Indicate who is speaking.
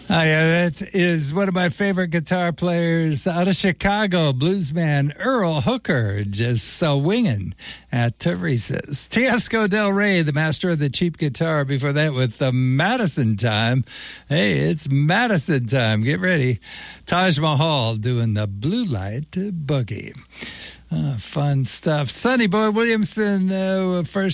Speaker 1: Yeah, that is one of my favorite guitar players out of Chicago, bluesman Earl Hooker, just winging at Teresa's. Tiesco Del Rey, the master of the cheap guitar. Before that, with the Madison time. Hey, it's Madison time. Get ready. Taj Mahal doing the Blue Light Boogie. Fun stuff. Sonny Boy Williamson, first